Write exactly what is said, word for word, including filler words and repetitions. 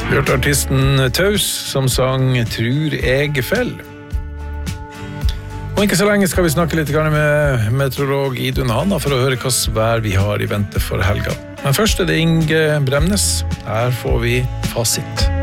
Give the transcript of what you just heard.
Hørte artisten Taus som sang Trur jeg fell. Og ikke så lenge skal vi snakke litt med meteorolog Idun Hanna for å høre hva vær vi har i vente for helga. Men først er det Inge Bremnes. Her får vi fasit.